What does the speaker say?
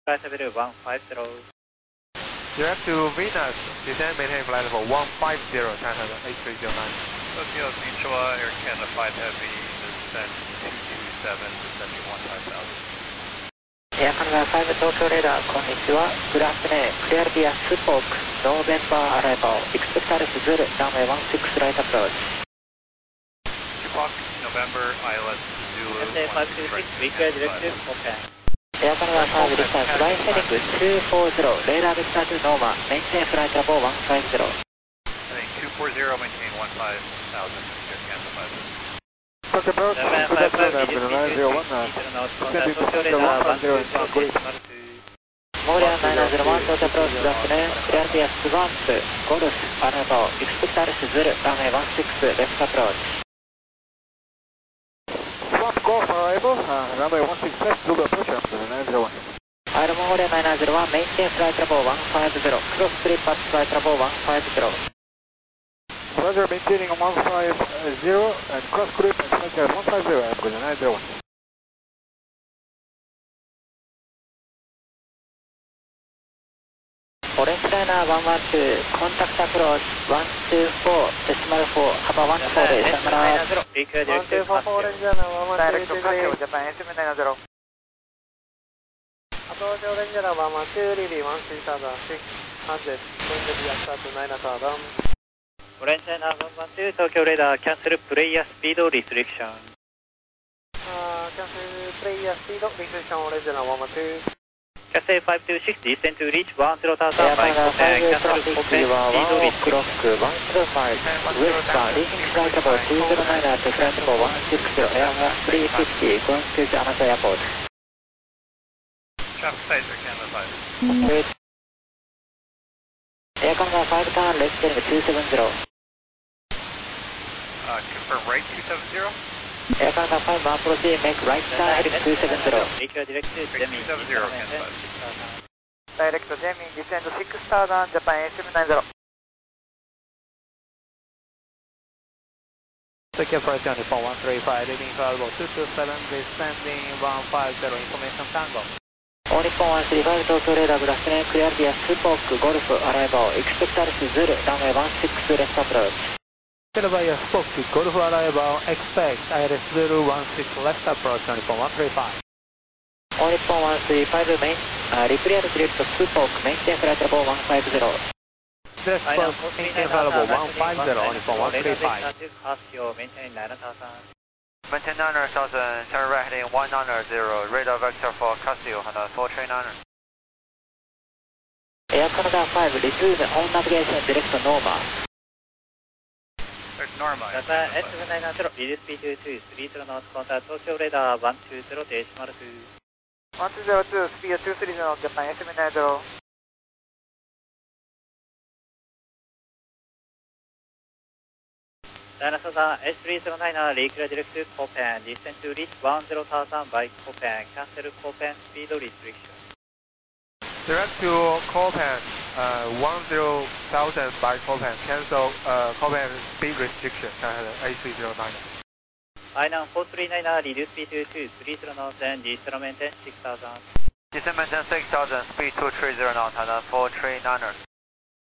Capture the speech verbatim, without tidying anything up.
Flight level one five zero. Direct to Venus, descend maintain flight level one five zero, China eight three zero nine. Tokyo Nichiwa, Air Canada five Heavy, descent two two seven, descending one five thousand. Air Canada five Tokyo Radar, こんにちは。Good afternoon. Clarity at Spoke, November arrival. Expect Alice Zulu, runway one six right approach. Spock, November, I L S Zulu, S A five two six, reclear directive, open. Air Canada five return flight heading two four zero, radar vector to Nova, maintain flight level one five zero. Heading two four zero, maintain one five thousand, Air Canada five. Tokyo approach, November good five five, afternoon, reduce nine zero one, contact Tokyo Radar one two zero, decimal two. Morian nine zero one, Tokyo approach, good afternoon. Clarity at Swamp, Golf, arrival. Expect Alice Zulu, runway one six, left approach. Swamp Golf arrival, uh, runway one six left, Zulu approach, nine zero one. Iron Morian nine zero one, maintain flight level one five zero, cross trip at flight level one five zero. Roger, maintaining one five zero and cross grip and flight level one five zero, I'm going to nine zero one. Orange Liner one one two, contact approach one two four, decimal four, have a one four days, nine zero, reclear directive, Orange Liner one one two, Direct to Casio, Japan S M nine zero. Approach Orange Liner one one two, Lily one three thousand six hundred, wind reactor to nine thousand. Orange Liner one one two, Tokyo Radar, cancel player speed restriction. Uh, cancel player speed restriction, Orange Liner one one two. Cathay five two six, descend to reach one zero thousand by Copen, cancel Copen speed restriction. one zero five, westbound, reaching flight level two zero nine at flight level one six zero, aircraft three fifty, going to Yamato Airport. Traffic size, Air Canada five. Air Canada five turn, left heading two seven zero. Uh, confirm right two seven zero. Air Canada five one proceed, make right turn heading two seven zero. Reclear directive, Gemini, two seven zero, Canada five. Direct to Gemini, descend to six thousand, Japan S M nine zero. Tokyo approach four one three five, leading flight level two two seven, descending one five zero, information tango. Nippon one three five, Tokyo Radar, good afternoon, clarity at Spoke, Golf, arrival. Expect Alice Zulu, runway one six, left approach. Via Spoke, Golf arrival, expect I L S zero one six left approach, Nippon one three five. Nippon one three five, main, uh, reclear direct to Spoke, maintain flight level one five zero. This was maintain flight level one five zero, Nippon one three five. maintain nine thousand. Maintain nine thousand, turn right heading one nine zero, radar vector for Casio, Hana four three nine. Air Canada five, resume on navigation direct to Nova. There's Norma. Japan S M nine zero, reduce speed to two three zero knots, contact Tokyo Radar one two zero, decimal two. one two zero two, speed two three zero, Japan S M nine zero. Dinosaur S three zero nine, reclear directive, Copen, descend to reach one zero thousand by Copen, cancel Copen speed restriction. Direct to Copen, uh, one zero thousand by Copen, cancel uh, Copen speed restriction, China eight three zero nine. I N A four three nine, reduce speed to two three zero knots and descend maintain six thousand. Descend maintain six thousand, speed two three zero knots, Hana four three nine.